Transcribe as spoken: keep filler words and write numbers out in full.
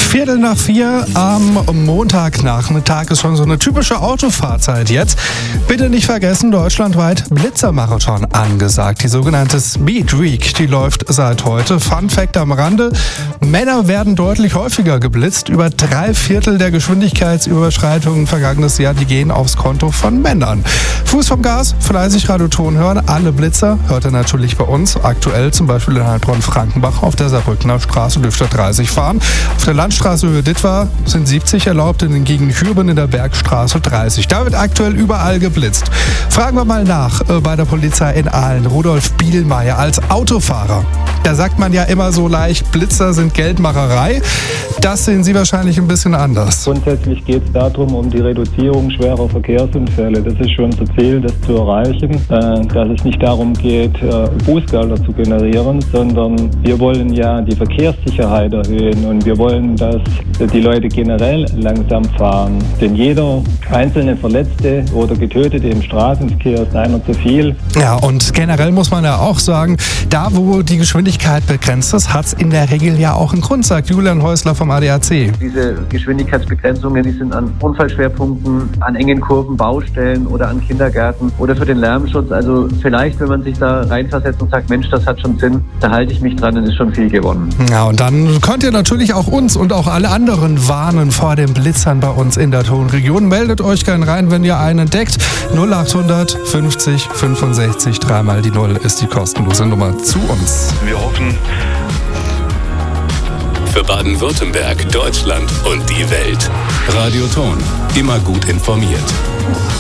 Viertel nach vier am Montagnachmittag ist schon so eine typische Autofahrzeit jetzt. Bitte nicht vergessen, deutschlandweit Blitzermarathon angesagt. Die sogenannte Speed Week, die läuft seit heute. Fun Fact am Rande: Männer werden deutlich häufiger geblitzt. Über drei Viertel der Geschwindigkeitsüberschreitungen vergangenes Jahr, die gehen aufs Konto von Männern. Fuß vom Gas, fleißig Radioton hören. Alle Blitzer hört ihr natürlich bei uns. Aktuell zum Beispiel in Heilbronn-Frankenbach auf der Saarbrückner Straße dürft ihr dreißig fahren. Auf der Landstraße Höhe Dittwar sind siebzig erlaubt, in den Gegend Hürben in der Bergstraße dreißig. Da wird aktuell überall geblitzt. Fragen wir mal nach äh, bei der Polizei in Aalen. Rudolf Bielmeier als Autofahrer. Da sagt man ja immer so leicht, Blitzer sind Geldmacherei. Das sehen Sie wahrscheinlich ein bisschen anders. Grundsätzlich geht es darum, um die Reduzierung schwerer Verkehrsunfälle. Das ist schon unser Ziel, das zu erreichen. Äh, dass es nicht darum geht, äh, Bußgelder zu generieren, sondern wir wollen ja die Verkehrssicherheit erhöhen und wir wollen, dass die Leute generell langsam fahren. Denn jeder einzelne Verletzte oder Getötete im Straßenverkehr ist einer zu viel. Ja, und generell muss man ja auch sagen, da wo die Geschwindigkeit begrenzt ist, hat es in der Regel ja auch einen Grund, sagt Julian Häusler vom A D A C. Diese Geschwindigkeitsbegrenzungen, die sind an Unfallschwerpunkten, an engen Kurven, Baustellen oder an Kindergärten oder für den Lärmschutz. Also vielleicht, wenn man sich da reinversetzt und sagt, Mensch, das hat schon Sinn, da halte ich mich dran, dann ist schon viel gewonnen. Ja, und dann könnt ihr natürlich auch uns und auch alle anderen warnen vor den Blitzern bei uns in der Tonregion. Meldet euch gern rein, wenn ihr einen entdeckt. null achthundert fünfzig fünfundsechzig, dreimal die Null ist die kostenlose Nummer zu uns. Wir hoffen, für Baden-Württemberg, Deutschland und die Welt. Radioton, immer gut informiert.